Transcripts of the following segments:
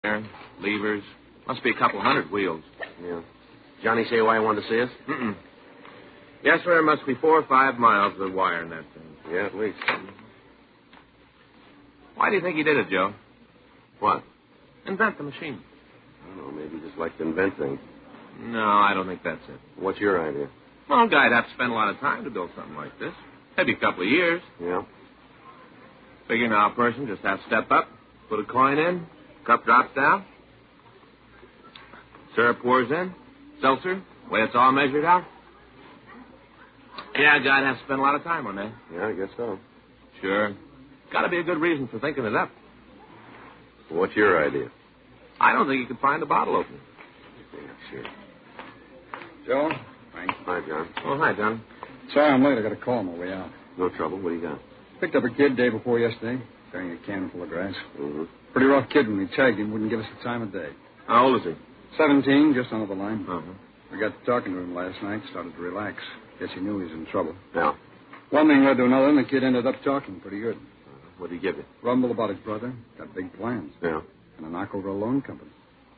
levers. Must be a couple hundred wheels. Yeah. Johnny say why he wanted to see us? Mm-mm. Yes, sir, there must be 4 or 5 miles of wire in that thing. Yeah, at least. Why do you think he did it, Joe? What? Invent the machine. I don't know, maybe he just liked to invent things. No, I don't think that's it. What's your idea? Well, a guy'd have to spend a lot of time to build something like this. Maybe a couple of years. Yeah. Figure now a person just has to step up, put a coin in, cup drops down, syrup pours in, seltzer, way it's all measured out. Yeah, a guy'd have to spend a lot of time on that. Yeah, I guess so. Sure. Got to be a good reason for thinking it up. What's your idea? I don't think you could find a bottle opener. Yeah, sure. Joe? Frank. Hi, John. Oh, hi, John. Sorry I'm late. I got a call on my way out. No trouble. What do you got? Picked up a kid day before yesterday, carrying a can full of grass. Mm-hmm. Pretty rough kid when we tagged him. Wouldn't give us the time of day. How old is he? 17, just under the line. Uh-huh. We got to talking to him last night, started to relax. Guess he knew he was in trouble. Yeah. One thing led to another, and the kid ended up talking pretty good. What did he give you? Rumbled about his brother, got big plans, Yeah. and a knock over a loan company.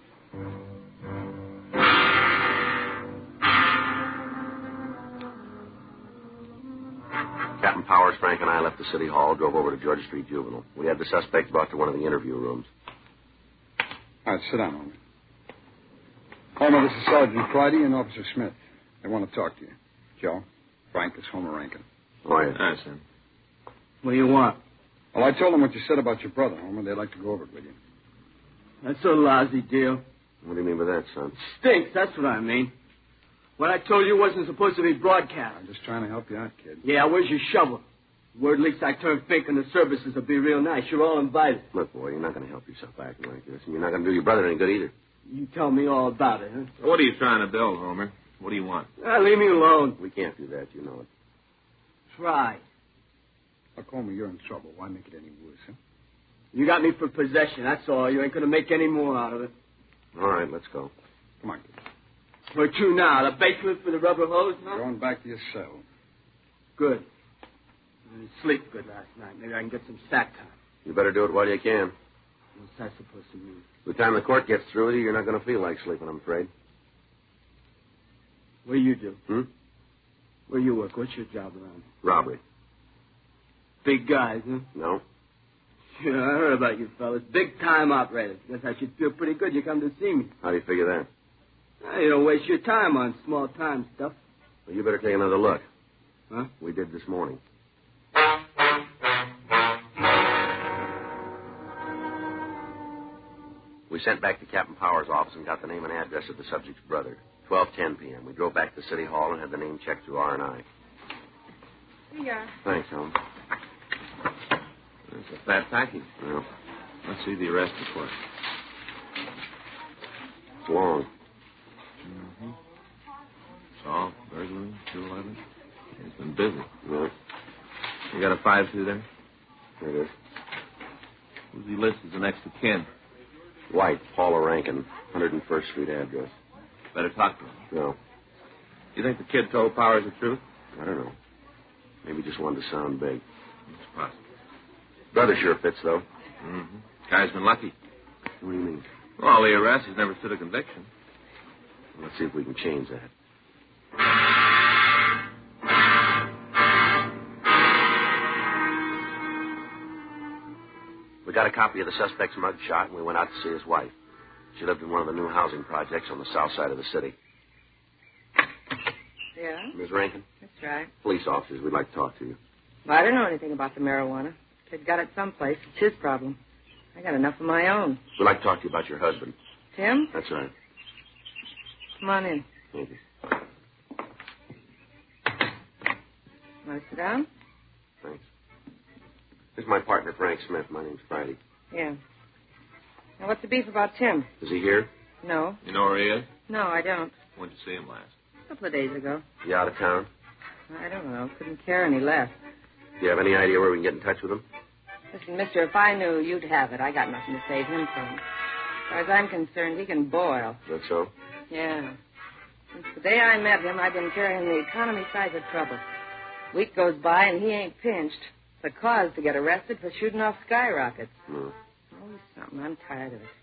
Captain Powers, Frank, and I left the city hall, drove over to Georgia Street Juvenile. We had the suspect brought to one of the interview rooms. All right, sit down, Homer. Homer, this is Sergeant Friday and Officer Smith. They want to talk to you. Joe, Frank, this is Homer Rankin. Oh, yeah. Hi, son. What do you want? Well, I told them what you said about your brother, Homer. They'd like to go over it with you. That's a lousy deal. What do you mean by that, son? Stinks, that's what I mean. What I told you wasn't supposed to be broadcast. I'm just trying to help you out, kid. Yeah, where's your shovel? Word leaks I turn fink and the services will be real nice. You're all invited. Look, boy, you're not going to help yourself acting like this, and you're not going to do your brother any good either. You tell me all about it, huh? What are you trying to build, Homer? What do you want? Leave me alone. We can't do that, you know it. Try. Look, Homer, you're in trouble. Why make it any worse, huh? You got me for possession, that's all. You ain't gonna make any more out of it. All right, let's go. Come on, kid. Where to now? The basement for the rubber hose, huh? Going back to your cell. Good. I didn't sleep good last night. Maybe I can get some sack time. You better do it while you can. What's that supposed to mean? By the time the court gets through with you, you're not going to feel like sleeping, I'm afraid. What do you do? Hmm? Where you work? What's your job around? Robbery. Big guys, huh? No? Yeah, I heard about you fellas. Big-time operators. Guess I should feel pretty good you come to see me. How do you figure that? Well, you don't waste your time on small-time stuff. Well, you better take another look. Huh? We did this morning. We sent back to Captain Powers' office and got the name and address of the subject's brother. 12:10 p.m. We drove back to City Hall and had the name checked through R&I. Here you are. Thanks, Helen. It's a fat package. Well, Let's see the arrest report. it's long. Mm-hmm. Assault, burglary, 211. He's been busy. Yeah, You got a 5-2 there? there it is. Who's he list as the next of kin? White, Paula Rankin, 101st Street address. Better talk to him. No, You think the kid told Powers the truth? I don't know. Maybe just wanted to sound big. It's possible. Brother sure fits, though. Mm-hmm. Guy's been lucky. What do you mean? Well, the arrest has never stood a conviction. Let's see if we can change that. We got a copy of the suspect's mug shot, and we went out to see his wife. She lived in one of the new housing projects on the south side of the city. Yeah, Ms. Rankin, that's right. police officers, we'd like to talk to you. Well, I don't know anything about the marijuana. Kid got it someplace. It's his problem. I got enough of my own. We'd like to talk to you about your husband. Tim, That's right. come on in. Thank you. Want to sit down? Thanks. This is my partner, Frank Smith. My name's Friday. Yeah. Now, what's the beef about Tim? Is he here? No. You know where he is? No, I don't. When'd you see him last? A couple of days ago. Is he out of town? I don't know. Couldn't care any less. Do you have any idea where we can get in touch with him? Listen, mister, if I knew, you'd have it. I got nothing to save him from. As far as I'm concerned, he can boil. Is that so? Yeah. Since the day I met him, I've been carrying the economy side of trouble. Week goes by and he ain't pinched. It's a cause to get arrested for shooting off skyrockets. No. Always something. I'm tired of it.